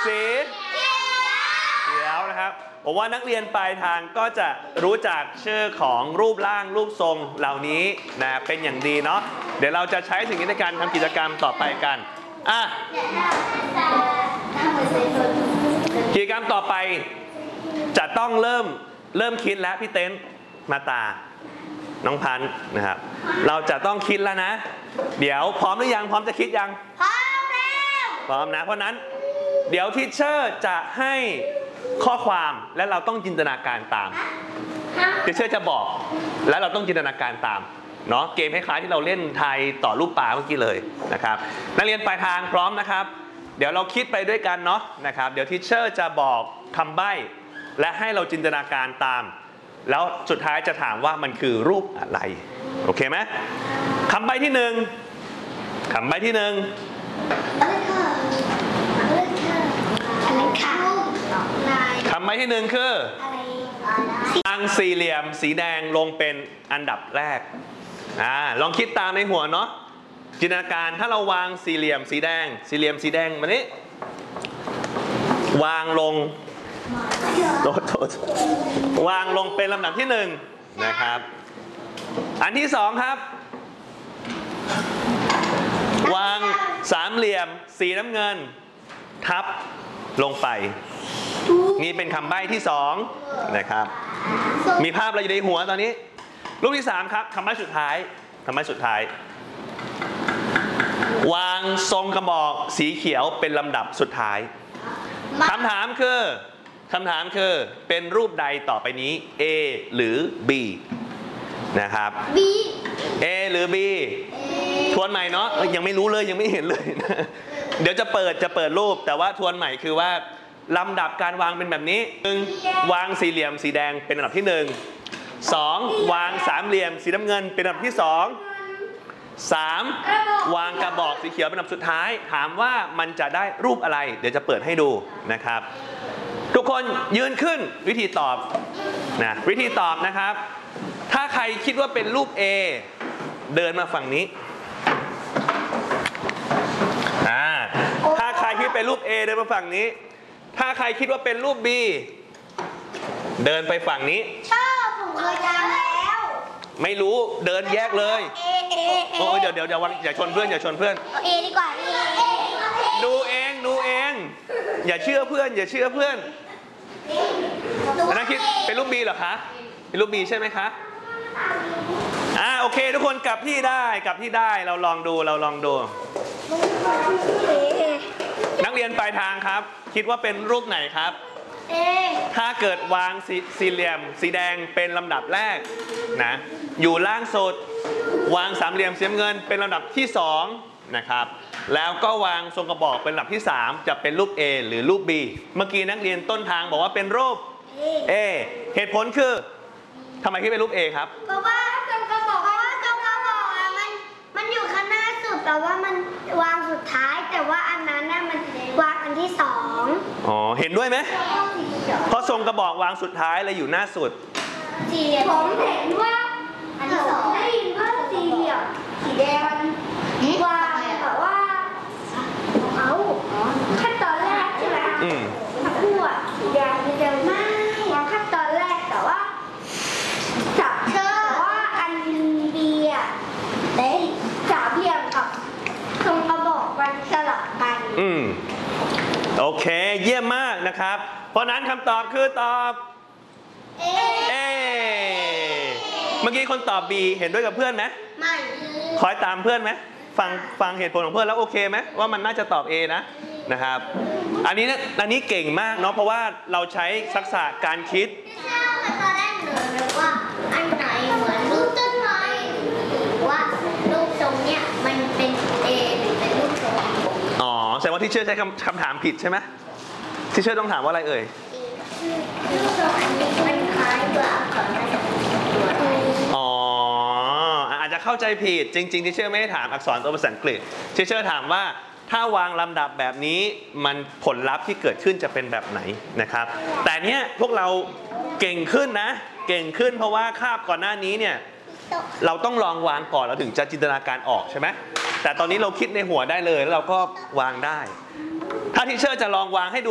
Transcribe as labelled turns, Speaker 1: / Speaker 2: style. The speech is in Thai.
Speaker 1: สีเขียวนะครับผมว่านักเรียนปลายทางก็จะรู้จักชื่อของรูปร่างรูปทรงเหล่านี้นะเป็นอย่างดีเนาะเดี๋ยวเราจะใช้สิ่งนี้ในการทำกิจกรรมต่อไปกันกิจกรรมต่อไปจะต้องเริ่มคิดแล้วพี่เต้นมาตาน้องพันธ์นะครับเราจะต้องคิดแล้วนะเดี๋ยวพร้อมหรือยังพร้อมจะคิดยังพร้อมแล้วพร้อมนะเพราะนั้นเดี๋ยวทีเชอร์จะให้ข้อความและเราต้องจินตนาการตามทีเชอร์จะบอกและเราต้องจินตนาการตามเนาะเกมคล้ายๆที่เราเล่นไทยต่อรูปปลาเมื่อกี้เลยนะครับนักเรียนปลายทางพร้อมนะครับเดี๋ยวเราคิดไปด้วยกันเนาะนะครับเดี๋ยวทีเชอร์จะบอกคำใบ้และให้เราจินตนาการตามแล้วสุดท้ายจะถามว่ามันคือรูปอะไรโอเคไหมคำใบ้ที่หนึ่งคำใบ้ที่หนึ่งคำใบ้ที่หนึ่งคือวางสี่เหลี่ยมสีแดงลงเป็นอันดับแรกลองคิดตามในหัวเนาะจินตนาการถ้าเราวางสี่เหลี่ยมสีแดงมานี้วางลงวางลงเป็นลำดับที่หนึ่งนะครับอันที่สองครับวางสามเหลี่ยมสีน้ำเงินทับลงไปนี่เป็นคำใบ้ที่สองนะครับมีภาพอะไรอยู่ในหัวตอนนี้รูปที่สามครับคำใบ้สุดท้ายวางทรงกระบอกสีเขียวเป็นลำดับสุดท้ายคำถามคือเป็นรูปใดต่อไปนี้ A หรือ B นะครับ
Speaker 2: B
Speaker 1: A หรือ B ทวนใหม่เนาะยังไม่รู้เลยยังไม่เห็นเลยเดี๋ยวจะเปิดรูปแต่ว่าทวนใหม่คือว่าลำดับการวางเป็นแบบนี้1วางสี่เหลี่ยมสีแดงเป็นอันดับที่1 2วางสามเหลี่ยมสีน้ำเงินเป็นอันดับที่2 3วางกระบอกสีเขียวเป็นอันดับสุดท้ายถามว่ามันจะได้รูปอะไรเดี๋ยวจะเปิดให้ดูนะครับทุกคนยืนขึ้นวิธีตอบนะครับถ้าใครคิดว่าเป็นรูป A เดินมาฝั่งนี้ถ้าใครคิดเป็นรูป A เดินมาฝั่งนี้ถ้าใครคิดว่าเป็นรูป B เดินไปฝั่งนี้
Speaker 2: ชอบผมเคยจำแล้ว
Speaker 1: ไม่รู้เดินแยกเลยโอ้ยเดี๋ยวอย่าชนเพื่อน
Speaker 2: เอดีกว่า
Speaker 1: ดูเองอย่าเชื่อเพื่อนอันนั้นคิดเป็นรูป B เหรอคะเป็นรูป B ใช่ไหมคะโอเคทุกคนกลับที่ได้เราลองดูนักเรียนปลายทางครับคิดว่าเป็นรูปไหนครับถ้าเกิดวางสี่เหลี่ยมสีแดงเป็นลำดับแรกนะอยู่ล่างสุดวางสามเหลี่ยมสีน้ำเงินเป็นลำดับที่2นะครับแล้วก็วางทรงกระบอกเป็นลำดับที่3จะเป็นรูป A หรือรูป B เมื่อกี้นักเรียนต้นทางบอกว่าเป็นรูป A เหตุผลคือทำไมคิดเป็นรูป A ครับ
Speaker 2: เพราะว่าทรงกระบอกมันอยู่ข้างหน้าสุดแต่ว่ามันวางสุดท้ายแต่ว่าอันนั้นน่ะมันวางอันที่2
Speaker 1: เห็นด้วยไหมเพราะทรงกระบอกวางสุดท้ายเลยอยู่หน้าสุด
Speaker 2: ผมเห็นว่าอันที่2ได้ยินว่าสี่เหลี่ยมสีแดงมันวางแต่ว่าขั้นตอนแรกใช่ไหมคู่สีแดงมันจะไม่วางขั้นตอนแรกแต่ว่าจับเชื่อว่าอันบีสามเหลี่ยมกับทรงกระบอกมันสลับกัน
Speaker 1: โอเคเยี่ยมมากนะครับเพราะนั้นคำตอบคือตอบA เมื่อกี้คนตอบ B เห็นด้วยกับเพื่อนไหม
Speaker 2: ไม่
Speaker 1: คอยตามเพื่อนไหมฟังเหตุผลของเพื่อนแล้วโอเคไหมว่ามันน่าจะตอบ A นะครับอันนี้เก่งมากเนาะเพราะว่าเราใช้ทักษะการคิด
Speaker 2: ตอนแรกนึกว่าอันไหนเหมือนรูปต้นไม้หรือว่ารูปทรงเนี่ยมันเป็น A หรือเป็นรูปทรง
Speaker 1: แสดงว่าที่เชื่อใช้คำถามผิดใช่ไหมที่เชื่อต้องถามว่าอะไรเอ่ย
Speaker 2: รูปทรงอันนี้มันคล้ายตัวอักษร
Speaker 1: อาจจะเข้าใจผิดจริงๆที่เชื่อไม่ได้ถามอักษรตัวภาษาอังกฤษที่เชื่อถามว่าถ้าวางลำดับแบบนี้มันผลลัพธ์ที่เกิดขึ้นจะเป็นแบบไหนนะครับแต่เนี้ยพวกเราเก่งขึ้นเพราะว่าคาบก่อนหน้านี้เนี่ยเราต้องลองวางก่อนเราถึงจะจินตนาการออกใช่ไหมแต่ตอนนี้เราคิดในหัวได้เลยแล้วเราก็วางได้ถ้าทีเชอร์จะลองวางให้ดู